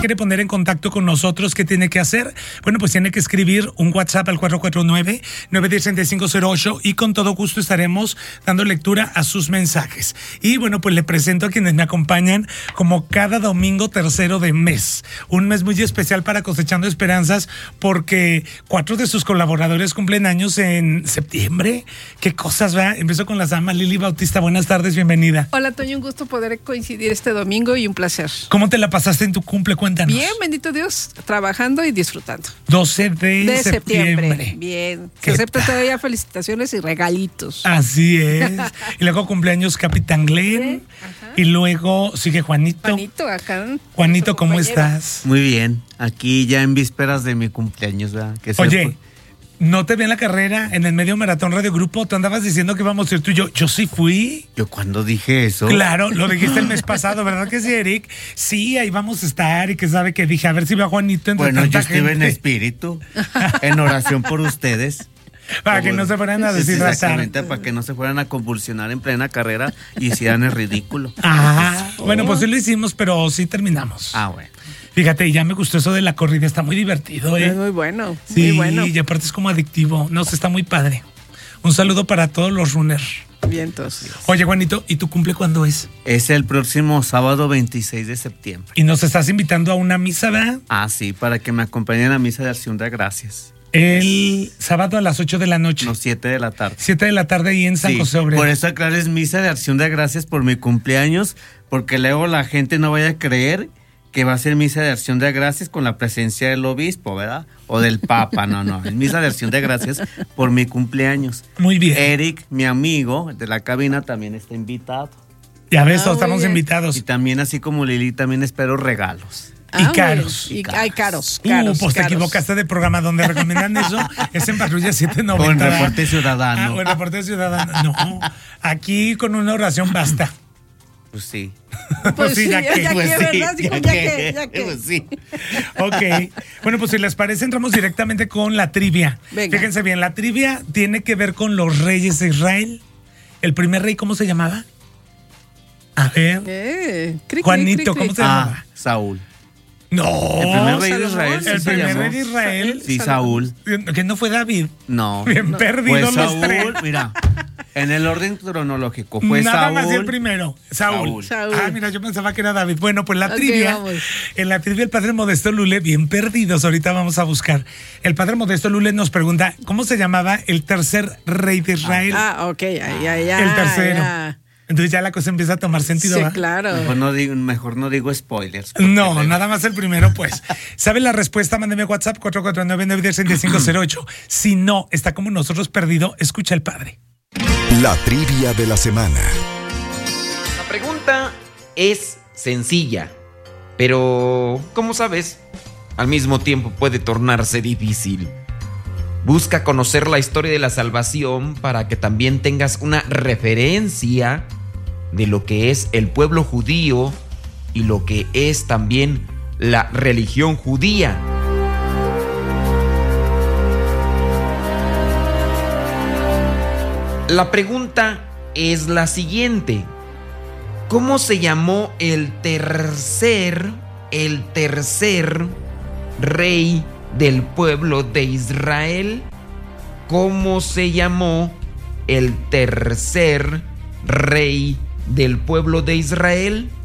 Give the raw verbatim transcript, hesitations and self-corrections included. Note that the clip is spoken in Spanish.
quiere poner en contacto con nosotros, ¿qué tiene que hacer? Bueno, pues tiene que escribir un WhatsApp al cuatro cuatro nueve, nueve uno cero, tres cinco cero ocho y con todo gusto estaremos dando lectura a sus mensajes. Y bueno, pues le presento a quienes me acompañan como cada domingo tercero de mes. Un mes muy especial para Cosechando Esperanzas porque cuatro de sus colaboradores cumplen años en septiembre. ¿Qué cosas, va? Empiezo con las damas. Lili Bautista, buenas tardes, bienvenida. Hola, Toño, un gusto poder coincidir este domingo y un placer. ¿Cómo te la pasaste en tu cumple? Cuéntanos. Bien, bendito Dios, trabajando y disfrutando. doce de, de septiembre. septiembre. Bien. Se acepta todavía felicitaciones y regalitos. Así es. Y luego cumpleaños Capitán Glenn. Ajá. Y luego sigue Juanito. Juanito, acá. Juanito, ¿cómo estás? Muy bien. Aquí ya en vísperas de mi cumpleaños, ¿verdad? Que Oye, fue... no te vi en la carrera, en el medio maratón Radio Grupo. Tú andabas diciendo que íbamos a ir tú y yo. Yo sí fui. ¿Yo cuándo dije eso? Claro, lo dijiste el mes pasado, ¿verdad que sí, Eric? Sí, ahí vamos a estar y que sabe que dije, a ver si veo a Juanito entre Bueno, tanta yo estuve gente. en espíritu, en oración por ustedes. Para que no se fueran a deshidratar. Exactamente, para que no se fueran a convulsionar en plena carrera y hicieran el ridículo. Ah, oh. Bueno, pues sí lo hicimos, pero sí terminamos. Ah, bueno. Fíjate, ya me gustó eso de la corrida, está muy divertido, ¿eh? Es muy bueno, sí, muy bueno. Y aparte es como adictivo, no sé, está muy padre. Un saludo para todos los runners. Vientos. Oye, Juanito, ¿y tu cumple cuándo es? Es el próximo sábado veintiséis de septiembre. Y nos estás invitando a una misa, ¿verdad? Ah, sí, para que me acompañen a la misa de Acción de Gracias. El sábado a las ocho de la noche. No, siete de la tarde. siete de la tarde ahí en San sí, José Obrero. Por eso, aclaro, es misa de Acción de Gracias por mi cumpleaños, porque luego la gente no vaya a creer que va a ser misa de Acción de Gracias con la presencia del obispo, ¿verdad? O del papa, no, no, es misa de Acción de Gracias por mi cumpleaños. Muy bien. Eric, mi amigo de la cabina, también está invitado. Ya ves, Ah, estamos bien. invitados. Y también, así como Lili, también espero regalos. Y Ah, caros. Y, Y caros. Ay, caros, Uh, caros. pues te caros. equivocaste de programa donde recomiendan eso. Es en Patrulla siete noventa. O en ¿verdad? Reporte Ciudadano. Ah, o en Reporte Ciudadano. No, aquí con una oración basta. Pues sí. Pues sí, ya que, Pues sí, ¿verdad? Dijo, ya ya que, que, ya que. Pues sí. Ok. Bueno, pues si les parece, entramos directamente con la trivia. Venga. Fíjense bien, la trivia tiene que ver con los reyes de Israel. ¿El primer rey cómo se llamaba? A ver. Eh, cri, cri, Juanito, cri, cri. ¿cómo se Ah, llamaba? Saúl. No. El primer rey de Salomón, Israel sí El se primer llamó. rey de Israel. Sí, Saúl. Que no fue David. No. Bien No. perdidos Pues los Saúl, tres. mira, en el orden cronológico fue Nada Saúl. más el primero, Saúl. Saúl. Ah, mira, yo pensaba que era David. Bueno, pues la Ok, trivia, vamos. en la trivia el padre Modesto Lule, bien perdidos, ahorita vamos a buscar. El padre Modesto Lule nos pregunta, ¿cómo se llamaba el tercer rey de Israel? Ah, ok, ya, ya, ya. el tercero. ya. Entonces ya la cosa empieza a tomar sentido, Sí, ¿verdad? claro. Mejor no digo, mejor no digo spoilers. porque No, luego- nada más el primero, pues. ¿Sabe la respuesta? Mándeme WhatsApp cuatro cuatro nueve, nueve uno cero, cinco cero ocho. Si no, está como nosotros perdido, escucha al padre. La trivia de la semana. La pregunta es sencilla, pero, como sabes, al mismo tiempo puede tornarse difícil. Busca conocer la historia de la salvación para que también tengas una referencia de lo que es el pueblo judío y lo que es también la religión judía. La pregunta es la siguiente: ¿cómo se llamó el tercer, el tercer rey del pueblo de Israel? ¿Cómo se llamó el tercer rey del pueblo de Israel?